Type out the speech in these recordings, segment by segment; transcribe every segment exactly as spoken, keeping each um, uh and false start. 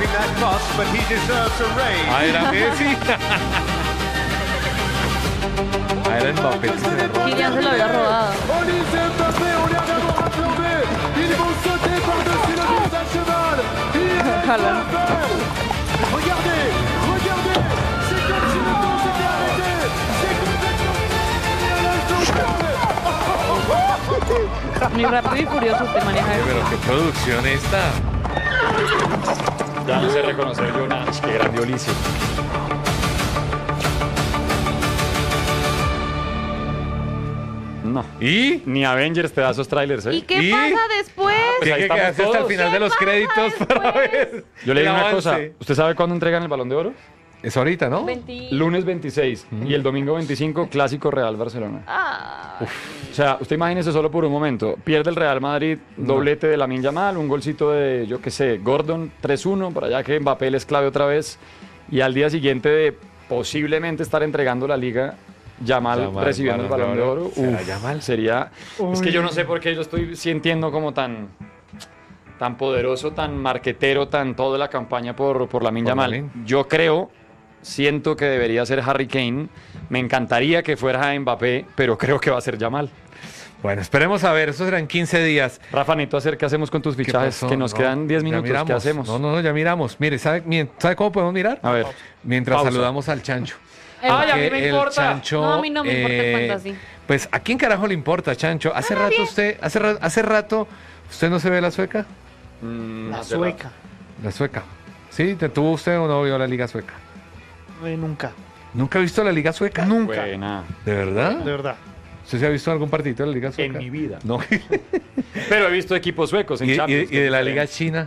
driving that bus, but he deserves a raise. Ah, era Messi. Ah, era Mbappé. que se le robó. Kylian se lo había robado. Olysse Mbappé, on les regarde en flambée. Ils vont sauter par-dessus le but d'un cheval. Haaland. Regardez, regardez. C'est comme si le temps s'était arrêté. C'est complètement... Muy rápido y furioso te maneja Oye, eso. pero qué producción esta. Ya no sé reconocer yo nada. Qué grande Ulises. No. ¿Y? Ni Avengers te da esos trailers, ¿eh? ¿Y qué ¿Y? pasa después? Pues ahí Tiene que estamos quedarse hasta el todos. final de los ¿Qué créditos pasa para después? ver. Yo le digo el una avance. cosa. ¿Usted sabe cuándo entregan el Balón de Oro? Es ahorita, ¿no? veinte Lunes veintiséis. Y el domingo veinticinco, Clásico Real Barcelona. Ah, O sea, usted imagínese solo por un momento. Pierde el Real Madrid, doblete de Lamine Yamal, un golcito de, yo qué sé, Gordon, tres uno, para allá que Mbappé les clave otra vez. Y al día siguiente de posiblemente estar entregando la Liga, Yamal, Yamal, recibiendo el Balón de Oro. ¿Será Uf, Yamal? sería... Es que yo no sé por qué yo estoy sintiendo como tan... tan poderoso, tan marquetero, tan toda la campaña por, por Lamine Por Yamal. Lamine. Yo creo, siento que debería ser Harry Kane. Me encantaría que fuera Mbappé, pero creo que va a ser Yamal. Bueno, esperemos a ver. Eso serán quince días. Rafa, necesito hacer qué hacemos con tus ¿Qué fichajes, pasó? que nos No, quedan diez ya minutos. miramos. ¿Qué hacemos? No, no, no, ya miramos. Mire, ¿sabe, mien- ¿sabe cómo podemos mirar? A ver. Mientras Pausa. saludamos al Chancho. Ay, a mí Porque me el importa. Chancho, No, a mí no me importa el fantasy. Pues, ¿a quién carajo le importa, Chancho? Hace rato usted, hace, ra- hace rato, ¿usted no se ve la sueca? Mm, La hace rato. sueca. La sueca. ¿Sí? ¿Te tuvo usted o no vio la Liga Sueca? Eh, nunca. ¿Nunca ha visto la Liga Sueca? Nunca. Buena. ¿De verdad? De verdad. ¿Usted se ha visto algún partido de la Liga Sueca? En mi vida. No. Pero he visto equipos suecos en ¿Y, y- Champions. y de la que Liga diferente. China?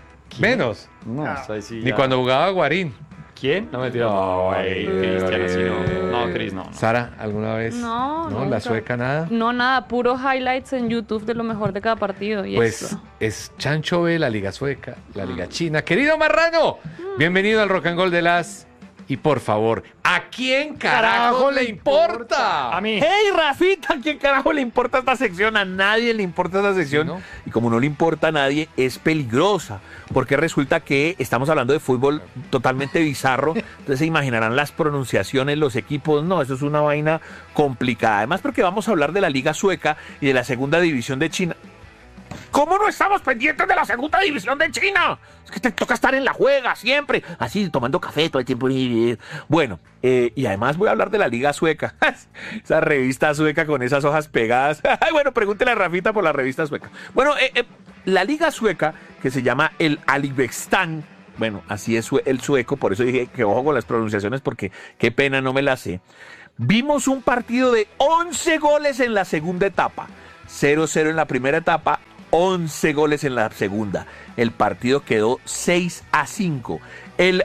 Menos. No, Ah. está ahí sí Ni ya. cuando jugaba Guarín. ¿Quién? No me tira. No, ay, Cristiano, sí, no. No, Cris, no. no. Sara, ¿alguna vez? No, No, nunca. la sueca nada. no, nada, puro highlights en YouTube de lo mejor de cada partido. Y Pues eso. es Chancho ve la Liga Sueca, la Liga China. Querido Marrano, bienvenido al Rock and Roll de las... Y por favor, ¿a quién carajo le importa? A mí. ¡Hey, Rafita! ¿A quién carajo le importa esta sección? A nadie le importa esta sección. Sí, ¿no? Y como no le importa a nadie, es peligrosa. Porque resulta que estamos hablando de fútbol totalmente bizarro. Entonces se imaginarán las pronunciaciones, los equipos. No, eso es una vaina complicada. Además, porque vamos a hablar de la Liga Sueca y de la Segunda División de China. ¿Cómo no estamos pendientes de la Segunda División de China? Es que te toca estar en la juega siempre, así tomando café todo el tiempo. Bueno, eh, y además voy a hablar de la Liga Sueca. Esa revista sueca con esas hojas pegadas. Ay, bueno, pregúntele a Rafita por la revista sueca. Bueno, eh, eh, la Liga Sueca, que se llama el Alibekstán. Bueno, así es el sueco, por eso dije que ojo con las pronunciaciones, porque qué pena, no me las sé. Vimos un partido de once goles en la segunda etapa. cero cero en la primera etapa, once goles en la segunda. El partido quedó seis a cinco. El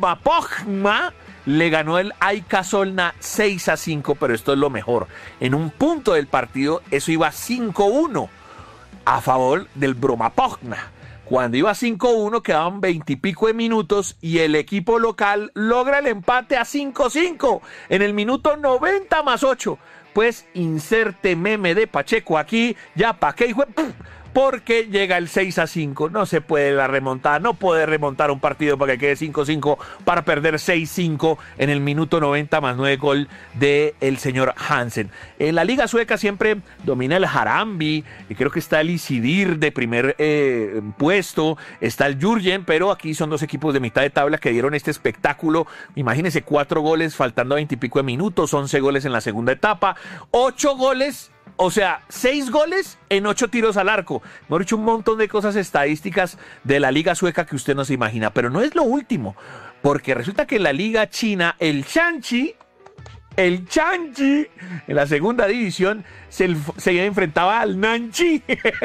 Bromapogma le ganó el Aika Solna seis a cinco, pero esto es lo mejor. En un punto del partido eso iba cinco uno a favor del Bromapogma. Cuando iba cinco uno quedaban veintipico de minutos y el equipo local logra el empate a cinco cinco en el minuto noventa más ocho. Pues inserte meme de Pacheco aquí, ya pa' qué hijo de... Porque llega el seis a cinco, no se puede la remontada, no puede remontar un partido para que quede cinco cinco, para perder seis cinco en el minuto noventa más nueve gol del señor Hansen. En la Liga Sueca siempre domina el Harambi, y creo que está el Isidir de primer eh, puesto, está el Jurgen, pero aquí son dos equipos de mitad de tabla que dieron este espectáculo. Imagínense, cuatro goles faltando veintipico de minutos, once goles en la segunda etapa, ocho goles. O sea, seis goles en ocho tiros al arco. Hemos dicho un montón de cosas estadísticas de la Liga Sueca que usted no se imagina. Pero no es lo último. Porque resulta que en la Liga China, el Shanxi, el Shanxi, en la segunda división, se, se enfrentaba al Nanchi.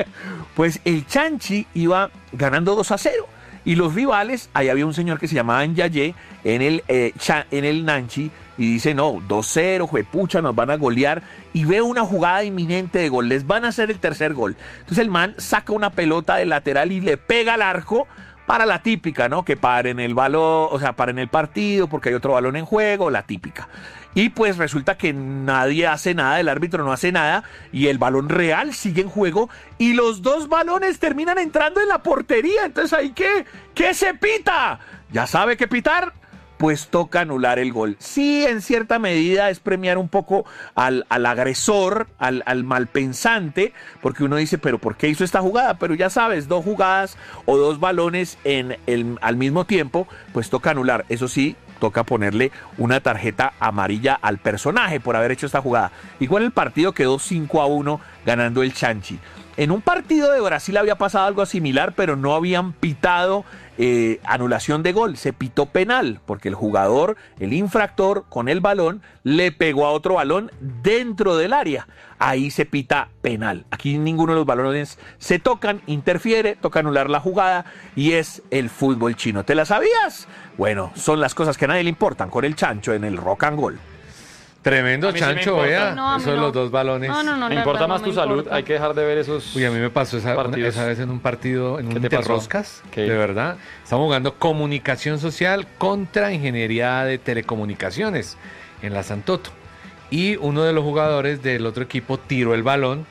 Pues el Shanxi iba ganando dos a cero. Y los rivales, ahí había un señor que se llamaba Nyaye en el, eh, en el Nanchi, y dice, no, dos cero, juepucha, nos van a golear, y ve una jugada inminente de gol, les van a hacer el tercer gol. Entonces el man saca una pelota de lateral y le pega al arco, para la típica, ¿no? Que paren el balón, o sea, paren el partido porque hay otro balón en juego, la típica. Y pues resulta que nadie hace nada, el árbitro no hace nada y el balón real sigue en juego y los dos balones terminan entrando en la portería. Entonces, ¿ahí qué? ¿Qué se pita? ¿Ya sabe qué pitar? Pues toca anular el gol. Sí, en cierta medida es premiar un poco al, al agresor, al, al malpensante, porque uno dice, pero ¿por qué hizo esta jugada? Pero ya sabes, dos jugadas o dos balones en el, al mismo tiempo, pues toca anular. Eso sí, toca ponerle una tarjeta amarilla al personaje por haber hecho esta jugada. Igual el partido quedó cinco a uno ganando el Chanchi. En un partido de Brasil había pasado algo similar, pero no habían pitado eh, anulación de gol. Se pitó penal, porque el jugador, el infractor, con el balón, le pegó a otro balón dentro del área. Ahí se pita penal. Aquí ninguno de los balones se tocan, interfiere, toca anular la jugada y es el fútbol chino. ¿Te la sabías? Bueno, son las cosas que a nadie le importan con el chancho en el Rock and Roll. Tremendo A mí sí me chancho, importa. vea. No, a mí Eso de no. los dos balones. No, no, no. Me la importa verdad, más no tu me salud, importa. hay que dejar de ver esos... Uy, a mí me pasó esa, partidos. esa vez en un partido, en ¿Qué un te pasó? Interroscas, ¿Qué? de verdad. Estamos jugando comunicación social contra ingeniería de telecomunicaciones en la Santoto. Y uno de los jugadores del otro equipo tiró el balón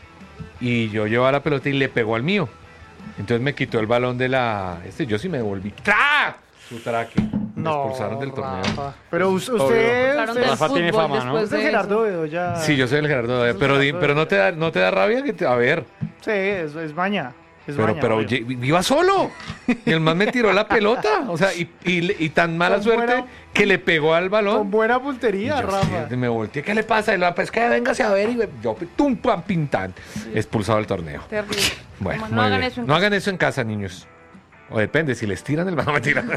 y yo llevaba la pelota y le pegó al mío. Entonces me quitó el balón de la... Este, yo sí me devolví. ¡Tra! Su traque. Me No, expulsaron del torneo. Rafa. Pero us- Obvio. usted, Sacaron usted del Rafa tiene fútbol fama, ¿no? después usted de es Gerardo eso. Bedoya. Sí, yo soy el Gerardo Bedoya, Eso es pero, di- Gerardo pero no te da, no te da rabia que te- a ver, Sí, eso es maña. Es pero, maña, pero obvio. ye- iba solo y el man me tiró la pelota, o sea, y, y- y tan mala Con suerte buena- que le pegó al Con balón. buena Y puntería, yo Rafa. sí, me volteé, ¿qué le pasa? Y la pues que véngase a ver y me- yo tum pam pintan, expulsado del torneo. Terrible. Bueno, Como muy no hagan bien. eso en no casa. hagan eso en casa, niños. O depende, si les tiran el balón, me tiran.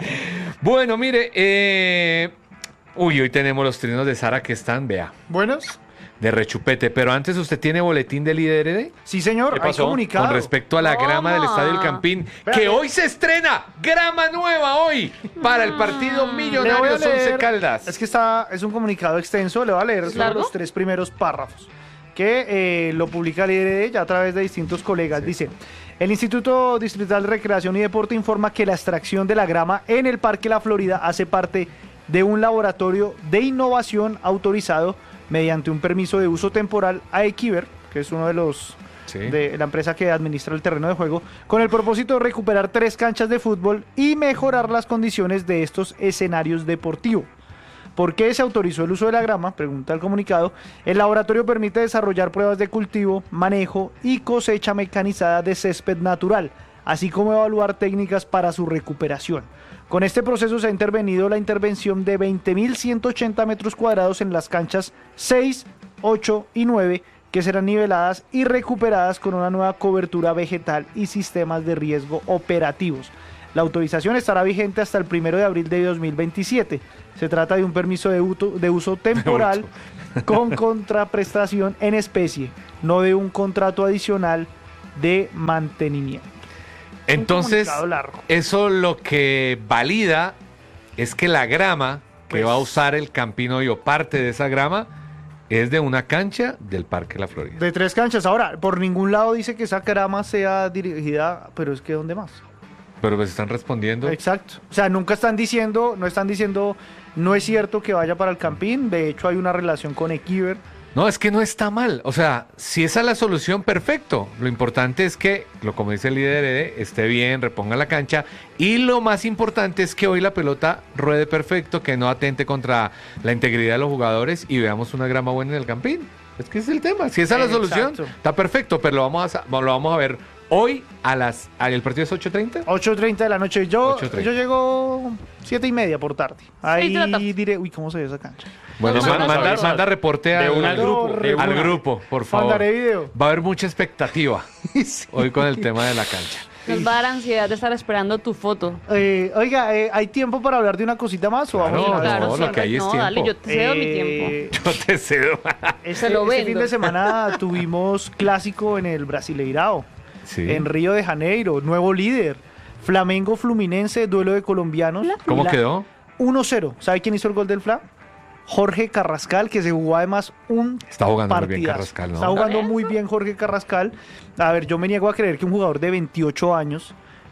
Bueno, mire, eh... uy, hoy tenemos los trinos de Sara que están, vea, ¿Buenos? de rechupete. Pero antes, ¿usted tiene boletín del I D R D? Sí, señor. ¿Qué Hay pasó? comunicado. Con respecto a la Toma. grama del Estadio El Campín, Espérate. que hoy se estrena grama nueva hoy para el partido Le voy a Millonarios leer- Once Caldas. Es que está, es un comunicado extenso, le voy a leer solo ¿Largo? los tres primeros párrafos, que eh, lo publica el I D R D ya a través de distintos colegas. Dice, el Instituto Distrital de Recreación y Deporte informa que la extracción de la grama en el Parque La Florida hace parte de un laboratorio de innovación autorizado mediante un permiso de uso temporal a Equiver, que es uno de los... Sí. de la empresa que administra el terreno de juego, con el propósito de recuperar tres canchas de fútbol y mejorar las condiciones de estos escenarios deportivos. ¿Por qué se autorizó el uso de la grama? Pregunta el comunicado. El laboratorio permite desarrollar pruebas de cultivo, manejo y cosecha mecanizada de césped natural, así como evaluar técnicas para su recuperación. Con este proceso se ha intervenido la intervención de veinte mil ciento ochenta metros cuadrados en las canchas seis, ocho y nueve, que serán niveladas y recuperadas con una nueva cobertura vegetal y sistemas de riesgo operativos. La autorización estará vigente hasta el primero de abril de dos mil veintisiete. Se trata de un permiso de, uto- de uso temporal con contraprestación en especie, no de un contrato adicional de mantenimiento. Entonces, comunicado largo. eso lo que valida es que la grama que Pues- va a usar el Campín hoy o parte de esa grama es de una cancha del Parque La Florida. De tres canchas. Ahora, por ningún lado dice que esa grama sea dirigida, pero es que ¿dónde más? Pero pues están respondiendo. Exacto. O sea, nunca están diciendo, no están diciendo, no es cierto que vaya para el Campín. De hecho, hay una relación con Equiver. No, es que no está mal. O sea, si esa es la solución, perfecto. Lo importante es que, lo como dice el I D R D, esté bien, reponga la cancha. Y lo más importante es que hoy la pelota ruede perfecto, que no atente contra la integridad de los jugadores y veamos una grama buena en el Campín. Es que ese es el tema. Si esa es la Exacto. solución, está perfecto, pero lo vamos a, lo vamos a ver hoy a las... ¿El partido es ocho treinta? ocho treinta de la noche. Yo, ocho treinta. yo llego siete y media por tarde. Ahí trata. diré, uy, ¿cómo se ve esa cancha? Bueno, Eso ma- no manda, sabes. manda reporte De al, una al grupo, de al una. grupo, por favor. Mandaré video. Va a haber mucha expectativa hoy con el tema de la cancha. Nos va a dar ansiedad de estar esperando tu foto. Eh, oiga, eh, ¿hay tiempo para hablar de una cosita más? O Claro, vamos a- Claro, no, sí. lo que hay es no, tiempo. dale, yo te cedo mi tiempo. Eh, Yo te cedo. Este, Se lo este vendo. fin de semana tuvimos clásico en el Brasileirao, Sí. en Río de Janeiro, nuevo líder. Flamengo Fluminense, duelo de colombianos. ¿Cómo La- quedó? uno cero. ¿Sabe quién hizo el gol del Fla? Jorge Carrascal, que se jugó además un Está jugando muy bien partidazo. Carrascal, ¿no? Está jugando Por eso. muy bien Jorge Carrascal. A ver, yo me niego a creer que un jugador de veintiocho años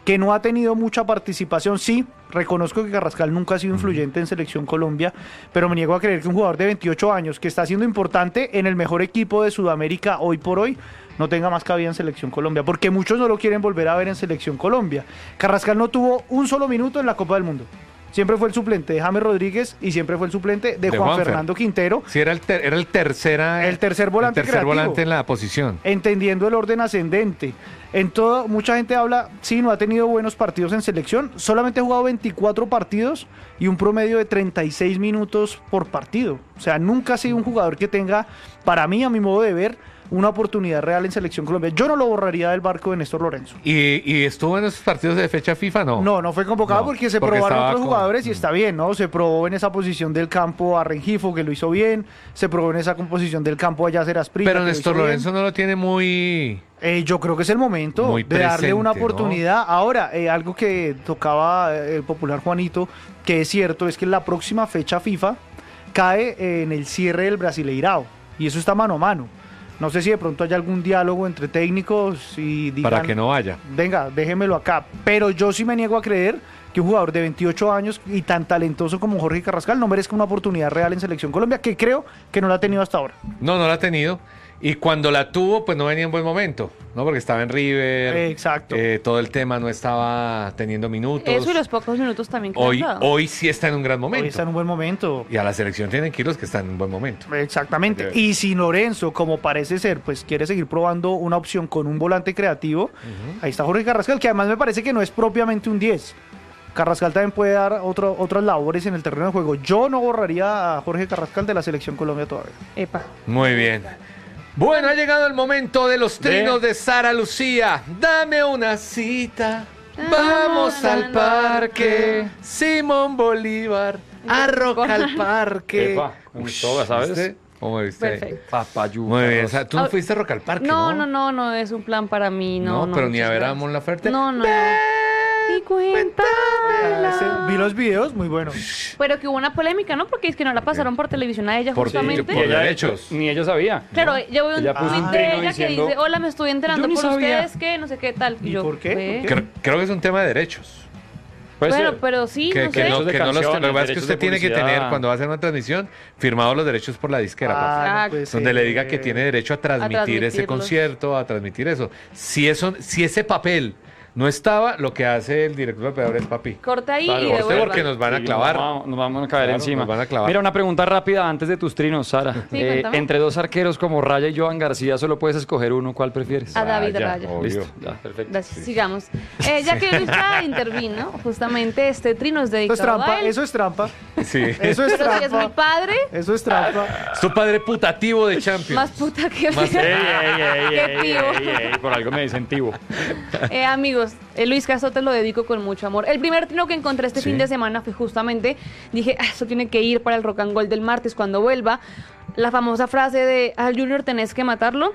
que no ha tenido mucha participación. Sí, reconozco que Carrascal nunca ha sido influyente en Selección Colombia, pero me niego a creer que un jugador de veintiocho años, que está siendo importante en el mejor equipo de Sudamérica hoy por hoy, no tenga más cabida en Selección Colombia, porque muchos no lo quieren volver a ver en Selección Colombia. Carrascal no tuvo un solo minuto en la Copa del Mundo. Siempre fue el suplente de James Rodríguez y siempre fue el suplente de, De Juan Juanfer. Fernando Quintero. Sí, era el, ter- era el tercera, El tercer volante el tercer creativo. volante en la posición. Entendiendo el orden ascendente. En todo, mucha gente habla, sí, no ha tenido buenos partidos en selección, solamente ha jugado veinticuatro partidos y un promedio de treinta y seis minutos por partido. O sea, nunca ha sido un jugador que tenga, para mí, a mi modo de ver, una oportunidad real en Selección Colombia. Yo no lo borraría del barco de Néstor Lorenzo. ¿Y, y estuvo en esos partidos de fecha FIFA? No. No, no fue convocado No, porque se porque probaron estaba otros con- jugadores y está bien, ¿no? Se probó en esa posición del campo a Rengifo, que lo hizo bien, se probó en esa composición del campo a Yacer Asprilla, Pero que lo Néstor hizo bien. Lorenzo no lo tiene muy... Eh, yo creo que es el momento Muy de darle una presente, ¿no? oportunidad. Ahora, eh, algo que tocaba eh, el popular Juanito, que es cierto, es que la próxima fecha FIFA cae eh, en el cierre del Brasileirao y eso está mano a mano. No sé si de pronto hay algún diálogo entre técnicos y digan, Para que no vaya. venga, déjemelo acá. Pero yo sí me niego a creer que un jugador de veintiocho años y tan talentoso como Jorge Carrascal no merezca una oportunidad real en Selección Colombia, que creo que no la ha tenido hasta ahora. No, no la ha tenido. Y cuando la tuvo, pues no venía en buen momento, ¿no? Porque estaba en River. Eh, exacto. eh, todo el tema no estaba teniendo minutos. Eso y los pocos minutos también que Hoy, le han dado. hoy sí está en un gran momento. Hoy está en un buen momento. Y a la selección tienen que ir los que están en un buen momento. Exactamente. Ok. Y si Lorenzo, como parece ser, pues quiere seguir probando una opción con un volante creativo, ahí está Jorge Carrascal, que además me parece que no es propiamente un diez. Carrascal también puede dar otro, otras labores en el terreno de juego. Yo no borraría a Jorge Carrascal de la Selección Colombia todavía. Epa. Muy bien. Bueno, ha llegado el momento de los trinos de Sara Lucía. Dame una cita. Vamos al parque. Simón Bolívar. A Roca al parque. Epa, me gustó, ¿sabes? ¿Viste? ¿Cómo viste? Perfecto. Papayú. Muy bien. O Carlos. sea, tú no Ah, fuiste a Roca al parque, No, ¿no? no, no, no es un plan para mí, no. No, pero ni a muchas ver a gracias. Mon Laferte. No, no. Y cuéntame. Ah, ese- vi los videos, muy buenos. Pero que hubo una polémica, ¿no? Porque es que no la pasaron por televisión a ella Por- justamente. por derechos. Ni ella sabía. Claro, yo veo un Ella puso tweet un de trino ella diciendo, que dice, hola, me estoy enterando "Yo ni por sabía". ustedes que no sé qué tal. ¿Y yo, por qué? "Ve". ¿Por qué? Creo, creo que es un tema de derechos. Puede Bueno, ser. pero sí, Que, no que sé. no, Derechos de que no los, canciones, lo que pasa es que derechos usted de tiene que publicidad. tener, cuando va a hacer una transmisión, firmados los derechos por la disquera. papi. Ah, Exacto. pues, Donde le eh, diga que tiene derecho a transmitir ese transmitirlos. concierto, a transmitir eso. Si eso, si ese papel no estaba, lo que hace el director operador es papi. Corta ahí Claro, y corte Corte devuelvan. porque nos van a Sí, clavar. Nos vamos, nos vamos a caer Claro, encima. nos van a clavar. Mira, una pregunta rápida antes de tus trinos, Sara. Sí, Eh, cuéntame. entre dos arqueros como Raya y Joan García, solo puedes escoger uno. ¿Cuál prefieres? A David Raya, Raya. obvio. Listo, ya, perfecto. Gracias, sigamos. Eh, ya que Luisa intervino, justamente este trino es Eso es dedicado trampa, a él. eso es trampa. Sí. Eso es Pero si es mi trampa. padre, Eso es trampa. Es tu padre putativo de Champions. más puta que Más- Ey, ey, ey, Qué ey, pivo. ey, ey, por algo me dicen tivo. Eh, amigos, eh, Luis Castro te lo dedico con mucho amor. El primer trino que encontré este Sí. fin de semana fue justamente, dije, ah, eso tiene que ir para el Rock and Roll del martes cuando vuelva. La famosa frase de, al Junior tenés que matarlo.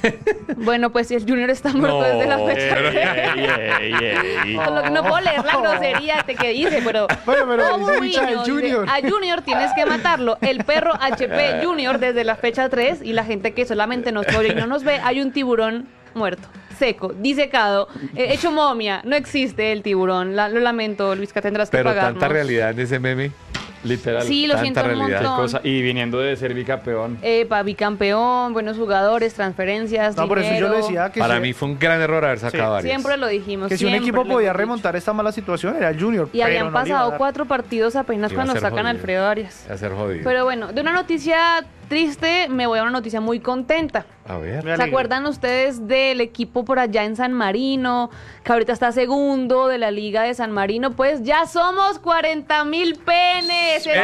Bueno, pues si el Junior está muerto desde la fecha. Ey, ey, ey, ey. Solo que no puedo leer la grosería te que dice, pero. Bueno, pero Oh, dice hincha del Mourinho, Junior. dice, a Junior tienes que matarlo. El perro H P Junior desde la fecha tres y la gente que solamente nos oye y no nos ve, hay un tiburón muerto, seco, disecado, eh, hecho momia. No existe el tiburón. La- lo lamento, Luisca, tendrás que Pero pagarnos. tanta realidad en ese meme. Literal. Sí, lo tanta siento un realidad. Qué montón. cosa. Y viniendo de ser bicampeón. Epa, bicampeón, buenos jugadores, transferencias, No, por eso yo dinero. le decía que Para si, mí fue un gran error haber sacado Sí. varias. Siempre lo dijimos. que si un siempre equipo lo podía hemos dicho. remontar esta mala situación era el Junior. Y habían pero no le iba a pasado dar. cuatro partidos apenas Iba a cuando ser sacan a jodido. Alfredo Arias. A ser jodido. Pero bueno, de una noticia triste me voy a una noticia muy contenta. A ver. Me ¿Se alegro. acuerdan ustedes del equipo por allá en San Marino? Que ahorita está segundo de la Liga de San Marino. Pues ya somos cuarenta mil penes. ¡Eh!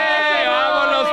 ¡Vamos los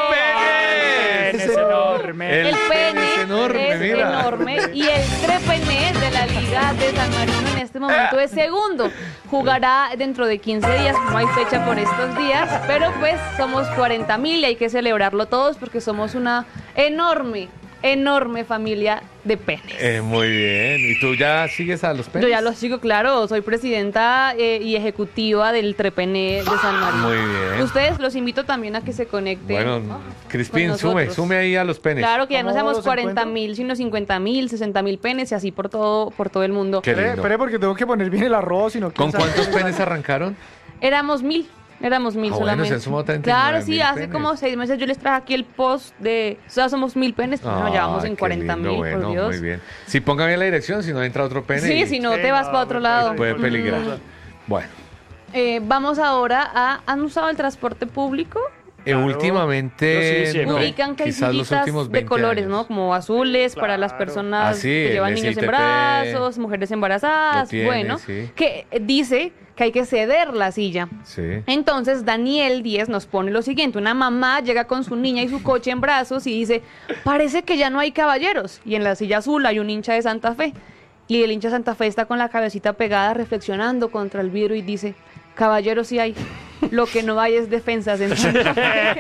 Es penes! enorme. El, El pene pene es enorme, mira. enorme. Y el trepené de la Liga de San Marino en este momento es segundo. Jugará dentro de quince días. No hay fecha por estos días. Pero pues somos cuarenta mil y hay que celebrarlo todos porque somos una enorme enorme familia de penes. Eh, muy bien. ¿Y tú ya sigues a los penes? Yo ya los sigo, claro, soy presidenta eh, y ejecutiva del Trepené de San Marino. Muy bien. Ustedes los invito también a que se conecten. Bueno, Crispín, con sume, nosotros. sume ahí a los penes. Claro, que ya no ¿Cómo seamos los cuarenta encuentro? mil, sino cincuenta mil, sesenta mil penes y así por todo, por todo el mundo. Qué Espere, lindo. espere, porque tengo que poner bien el arroz, sino ¿Con cuántos penes arrancaron? Éramos mil. Éramos mil Ah, bueno, solamente. se han sumado treinta y nueve Claro, sí, mil hace penes. como seis meses yo les traje aquí el post de. O sea, somos mil penes, pues no, ya vamos Ay, en qué cuarenta lindo, mil, bueno, por Dios. muy bien. Si ponga bien la dirección, si no entra otro pene. Sí, y si no Sí, te vas no, para otro me lado. parece puede peligrar. Mm. Bueno, Eh, vamos ahora a. ¿Han usado el transporte público? eh, últimamente, Yo sí, siempre. no, Publican que hay quizás los sillitas últimos de veinte colores, años. ¿no? Como azules para las personas Ah, sí, que el llevan niños S I T en P brazos, mujeres embarazadas. lo tiene, bueno, sí. que eh, dice que hay que ceder la silla. Sí. Entonces Daniel Díez nos pone lo siguiente: una mamá llega con su niña y su coche en brazos y dice, parece que ya no hay caballeros, y en la silla azul hay un hincha de Santa Fe, y el hincha de Santa Fe está con la cabecita pegada reflexionando contra el vidrio y dice, caballeros sí hay, lo que no hay es defensas en Santa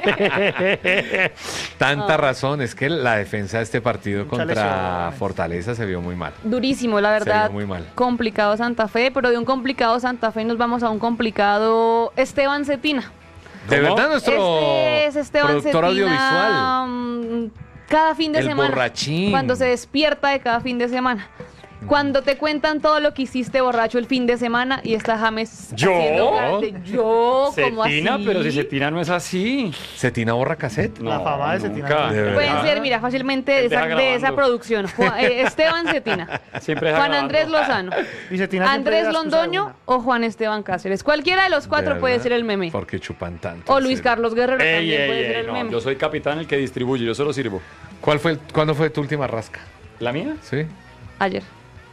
Fe. Tanta Ah. razón, es que la defensa de este partido Mucha contra lesión. Fortaleza se vio muy mal. Durísimo, la verdad. Se vio muy mal. Complicado Santa Fe, pero de un complicado Santa Fe nos vamos a un complicado Esteban Cetina. De ¿Cómo? verdad, nuestro Este es Esteban productor Cetina, audiovisual. mm, cada fin de El semana. borrachín. Cuando se despierta de cada fin de semana. Cuando te cuentan todo lo que hiciste borracho el fin de semana y está James ¿Yo? haciendo cara de, yo, como así. Cetina, pero si Cetina no es así. ¿Cetina borra cassette? La fama de Cetina. nunca. De verdad. Pueden ser, mira, fácilmente de Él esa, deja de esa grabando. producción. Juan- eh, Esteban Cetina, Siempre deja Juan grabando. Andrés Lozano, Y Cetina siempre Andrés da excusa Londoño alguna. o Juan Esteban Cáceres. Cualquiera de los cuatro ¿De puede verdad? ser el meme. Porque chupan tanto. O en Luis serio. Carlos Guerrero Ey, también ey, puede ser ey, el no, meme. yo soy capitán el que distribuye, yo solo sirvo. ¿Cuál fue, el- ¿Cuándo fue tu última rasca? ¿La mía? Sí. Ayer.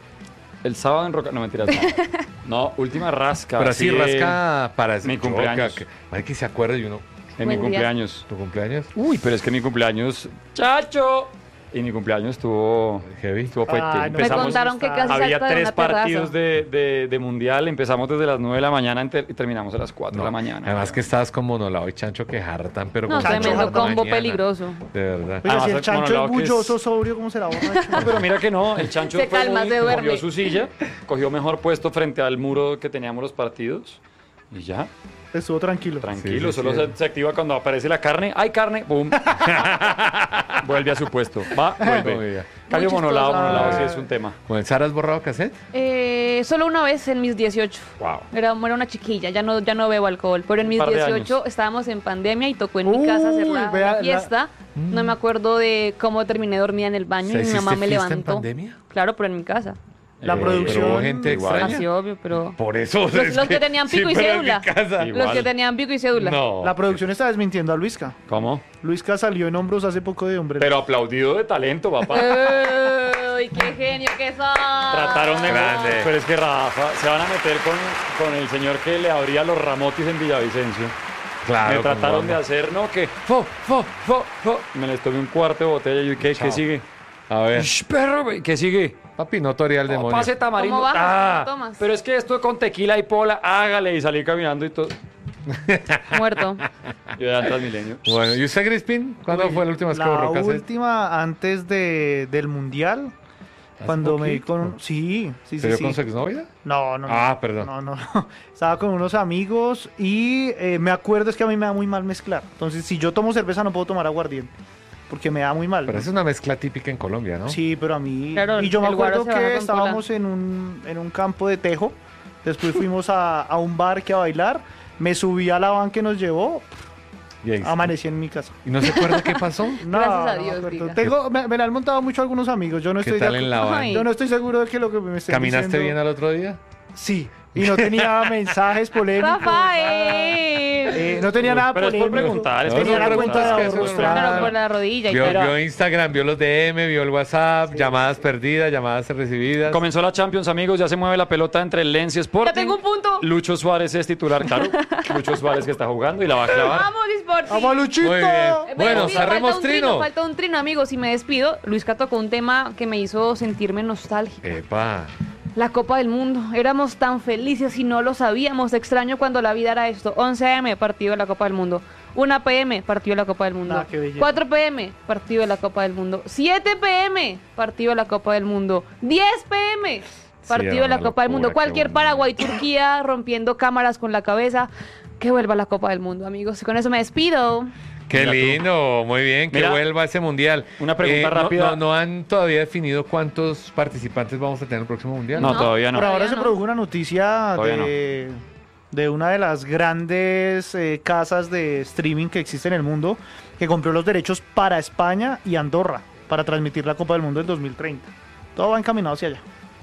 El sábado en Roca... No, mentiras. No, no última rasca. Pero así de- rasca para mi cumpleaños. Que, hay que se acuerde y uno. En mi Buen día. cumpleaños. ¿Tu cumpleaños? Uy, pero es que mi cumpleaños... ¡Chacho! Y mi cumpleaños estuvo... Heavy. Estuvo fuerte. Ay, no. Me Empezamos... contaron que casi Había salta de tres una terraza. partidos de, de, de mundial. Empezamos desde las nueve de la mañana enter- y terminamos a las cuatro de la mañana. Además que estabas con Monolao y Chancho que hartan, pero No, con Chancho tremendo harta combo mañana. peligroso. De verdad. Oiga, Además, si el el chancho monolao es que es- bulloso, sobrio, ¿cómo será borracho? No, pero mira que no, el Chancho Se fue calma, muy- se duerme. cogió su silla, cogió mejor puesto frente al muro que teníamos los partidos y ya, Estuvo tranquilo. tranquilo, Sí, sí, solo sí. Se, se activa cuando aparece la carne, ¡hay carne! ¡Pum! Vuelve a su puesto, va, vuelve. Oiga. Cambio Muy monolado, chistoso. monolado sí es un tema. Bueno, ¿Sara has borrado cassette? Eh, solo una vez en mis dieciocho. Wow. Era, era una chiquilla, ya no, ya no bebo alcohol. Pero en mis par de dieciocho años. estábamos en pandemia y tocó en mi casa hacer Uy, la, vea, la la- fiesta. No me acuerdo de cómo terminé dormida en el baño O sea, y mi mamá ¿hiciste me fiesta en levantó. pandemia? Claro, pero en mi casa. La Eh, producción- Pero hubo gente igual. extraña. Así obvio, pero. Por eso. Los, es los que tenían sí, pico y pero en cédula. mi casa. Igual. Los que tenían pico y cédula. No. La producción está desmintiendo a Luisca. ¿Cómo? Luisca salió en hombros hace poco de hombre. Pero aplaudido de talento, papá. ¡Uy, qué genio que sos! Trataron de... Grande. Pero es que Rafa, se van a meter con, con el señor que le abría los ramotis en Villavicencio. Claro. me trataron como de vamos. hacer, no, que fo, fo, fo, fo. Me les tomé un cuarto de botella y yo, ¿qué, Chao. ¿qué sigue? A ver. Shh, perro, güey, ¿qué sigue? Papi, no toría el No, demonio. pase tamarindo. ¿Cómo bajas? Ah, ¿Cómo tomas? pero es que esto con tequila y pola, hágale. Y salí caminando y todo. Muerto. Yo ya en Transmilenio. Bueno, ¿y usted, Crispin? ¿Cuándo Uy, fue la última vez que La borró cassette? última antes de, del mundial. ¿Hace Cuando me di poquito? con. Sí, sí, ¿Se sí. dio sí. con su exnovia? No, no, no. Ah, perdón. No, no, no. Estaba con unos amigos y eh, me acuerdo es que a mí me da muy mal mezclar. Entonces, si yo tomo cerveza no puedo tomar aguardiente. Porque me da muy mal. Pero es una mezcla típica en Colombia, ¿no? Sí, pero a mí... Claro, y yo me el guaro acuerdo se baja que con estábamos en un, en un campo de tejo. Después fuimos a, a un bar que a bailar. Me subí a la van que nos llevó. Y, ahí- Amanecí en mi casa. ¿Y no se acuerda qué pasó? No, Gracias a no me Dios, acuerdo. diga. Tengo, me, me la han montado mucho algunos amigos. Yo no ¿Qué estoy tal de en acu- la van? Ay. Yo no estoy seguro de que lo que me estén ¿Caminaste diciendo- bien al otro día? Sí. Y no tenía mensajes polémicos. ¡Rafael! Eh, no tenía nada Pero es por polémico. preguntar, es No, por tenía no, la preguntas cuenta de que eso ahorros es clara. Pero por la rodilla y Vio, tal. vio Instagram, vio los D M, vio el WhatsApp, llamadas perdidas, llamadas recibidas. Comenzó la Champions, amigos. Ya se mueve la pelota entre el Lens y Sporting. ¡Ya tengo un punto! Lucho Suárez es titular, claro. Lucho Suárez que está jugando y la va a clavar. ¡Vamos, Sporting! ¡Vamos, Luchito! Muy bien. Eh, me Bueno, despido, cerremos falta un trino. Falta un trino, amigos, y me despido. Luisca tocó un tema que me hizo sentirme nostálgica. Epa. La Copa del Mundo. Éramos tan felices y no lo sabíamos. Extraño cuando la vida era esto. once a eme, partido de la Copa del Mundo. una pe eme, partido de la Copa del Mundo. Ah, qué belleza. cuatro pe eme, partido de la Copa del Mundo. siete pe eme, partido de la Copa del Mundo. diez pe eme, partido Sí, de la una Copa del Mundo. locura, qué Cualquier bonito. Paraguay-Turquía rompiendo cámaras con la cabeza. Que vuelva la Copa del Mundo, amigos. Y con eso me despido. Qué Mira tú. lindo, muy bien, que Mira, vuelva ese mundial. una pregunta no- rápida. No, no han todavía definido cuántos participantes vamos a tener en el próximo mundial. No, No. todavía no. Por ahora Todavía se no. produjo una noticia Todavía de, de una de las grandes eh, casas de streaming que existe en el mundo que compró los derechos para España y Andorra para transmitir la Copa del Mundo en dos mil treinta. Todo va encaminado hacia allá.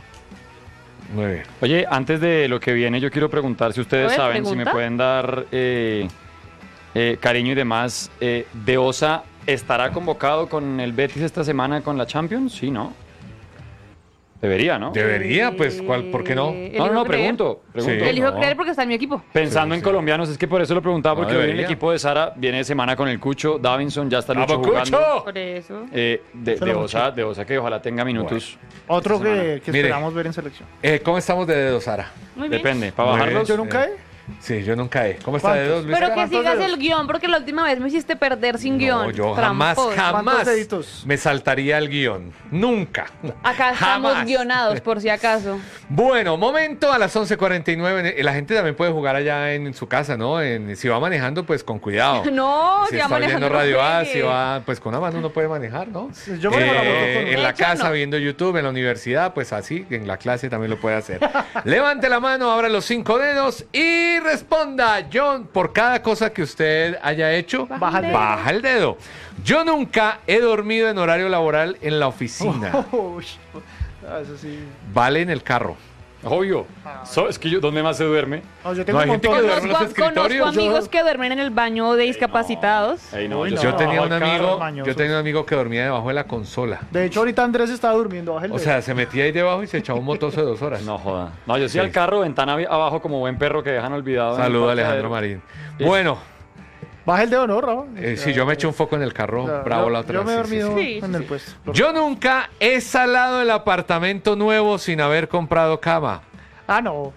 Muy bien. Oye, antes de lo que viene, yo quiero preguntar si ustedes A ver, saben, si pregunta. me pueden dar eh, eh, cariño y demás. Eh, ¿De Osa estará convocado con el Betis esta semana con la Champions? Sí, ¿no? Debería, ¿no? Debería, pues, ¿cuál, ¿por qué no? Eh, No, no, no, elijo creer. pregunto. pregunto. Sí. Elijo no. creer porque está en mi equipo. Pensando Sí, en sí. colombianos, es que por eso lo preguntaba, No, porque hoy el debería. equipo de Sara viene de semana con el Cucho, Davinson, ya está Lucho ¡Vamos, jugando. Cucho! Por eso. Eh, de, Se de lo Osa, de Osa que ojalá tenga minutos. Otro esta semana. que, que Mire. esperamos ver en selección. Eh, ¿Cómo estamos de dedos, Sara? Muy bien. Depende, para Muy bajarlos. bien. ¿Yo nunca he? Sí, yo nunca he. ¿Cómo está ¿Cuántos? dedos, Luis? Pero que ¿Cuántos sigas dedos? el guión, porque la última vez me hiciste perder sin guión. No, yo jamás, Tramposo. jamás ¿Cuántos deditos? me saltaría el guión. Nunca. Acá estamos Jamás. guionados, por si acaso. Bueno, momento a las once cuarenta y nueve. La gente también puede jugar allá en su casa, ¿no? En- si va manejando, pues con cuidado. No, si si va está manejando, oyendo no Radio A, juegue. si va, pues con una mano uno puede manejar, ¿no? Yo manejo la moto con Eh, una. en la De hecho, casa no. viendo YouTube, en la universidad, pues así, en la clase también lo puede hacer. Levante la mano, abra los cinco dedos y responda. John, por cada cosa que usted haya hecho, Baja el dedo. baja el dedo. Yo nunca he dormido en horario laboral en la oficina. Uy, ah, eso sí. Vale en el carro. Obvio. So- es que yo, ¿dónde más se duerme? No, yo tengo No, un hay gente que montón de- duerme en los Conozco, conozco escritorios. amigos que duermen en el baño de discapacitados. Ey, no, Uy, yo, no. Yo sí tenía bajo un el carro. amigo, mañosos. yo tenía un amigo que dormía debajo de la consola. De hecho, ahorita Andrés estaba durmiendo. Baja el O dedo. sea, se metía ahí debajo y se echaba un motozo de dos horas. No joda. No, yo sí, Sí. al carro, ventana abi- abajo como buen perro que dejan olvidado. en el Saludo a parqueadero. Alejandro Marín. Sí. Bueno, Baja el dedo, ¿no, Rafa? eh, si yo me eché un foco en el carro, Claro, bravo yo- la otra Yo me he vez, sí, sí, dormido sí. en Sí, el sí. puesto. Yo nunca he salado el apartamento nuevo sin haber comprado cama. Ah, no.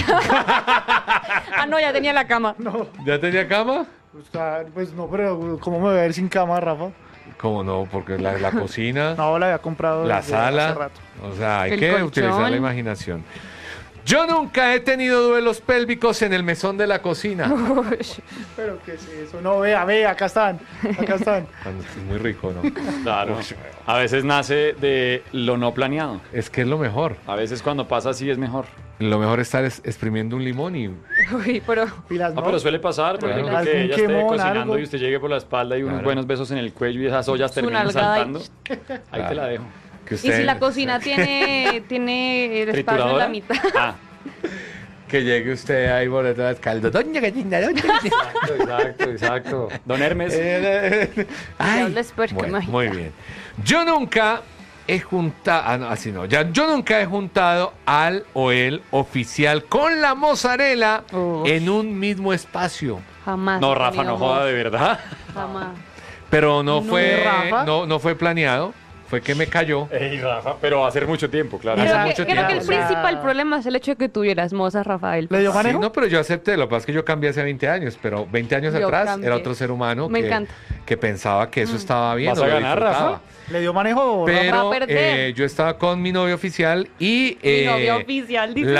Ah, no, ya tenía la cama. No. ¿Ya tenía cama? O sea, pues no, pero ¿cómo me voy a ver sin cama, Rafa? ¿Cómo no? Porque la, la cocina, No, la había comprado la desde hace sala. rato. O sea, hay El que colchón. utilizar la imaginación. Yo nunca he tenido duelos pélvicos en el mesón de la cocina. Pero ¿qué es eso? No, vea, vea, acá están. Acá están. Cuando es muy rico, ¿no? Claro. A veces nace de lo no planeado. Es que es lo mejor. A veces cuando pasa así es mejor. Lo mejor es estar es- exprimiendo un limón y Uy, pero Pilas, No, ¿no? pero suele pasar, por Claro. ejemplo, que Algún ella esté quemón, cocinando algo. y usted llegue por la espalda y unos Claro. buenos besos en el cuello y esas ollas Su terminan nalgada y- saltando. Ahí te la dejo. que y usted si la cocina tiene, tiene el espacio en ¿Trituradora? la mitad. Ah, que llegue usted ahí por detrás caldo. Doña gallina, doña gallina. exacto, exacto. Don Hermes. Eh, Ay, habla esperco, bueno, imagínate. muy bien. Yo nunca he juntado, ah, no, así no, ya, yo nunca he juntado al o el oficial con la mozzarella Uf. en un mismo espacio. Jamás. No, he Rafa, tenido no joda voz. de verdad. Jamás. Pero no, No, fue, Rafa. no, no fue planeado, fue que me cayó. Ey, Rafa, pero va a ser mucho tiempo, claro. Hace Creo, que, mucho creo que el tiempo. principal problema es el hecho de que tuvieras mozas, Rafael. ¿Le dio Sí, manejo? no, pero yo acepté, lo que pasa es que yo cambié hace veinte años, pero veinte años Yo atrás cambié. era otro ser humano Me que, encanta. que pensaba que eso estaba bien. ¿Vas o a lo ganar, disfrutaba. Rafa? ¿Le dio manejo? Rafa? Pero Va a perder. eh, yo estaba con mi novio oficial y Mi eh, novia oficial, dice. la